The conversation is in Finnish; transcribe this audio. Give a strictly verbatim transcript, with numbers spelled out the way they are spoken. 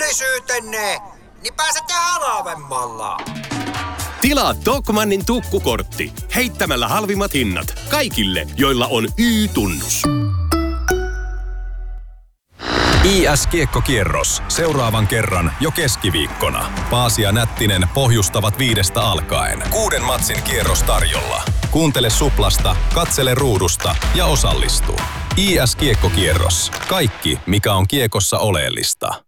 ystävällisyytenne, niin pääsette halvemmalla. Tilaa Tokmannin tukkukortti heittämällä halvimmat hinnat kaikille, joilla on Y-tunnus. I S-kiekkokierros. Seuraavan kerran jo keskiviikkona. Paasi ja Nättinen pohjustavat viidestä alkaen. Kuuden matsin kierros tarjolla. Kuuntele Suplasta, katsele ruudusta ja osallistu. I S-kiekkokierros. Kaikki, mikä on kiekossa oleellista.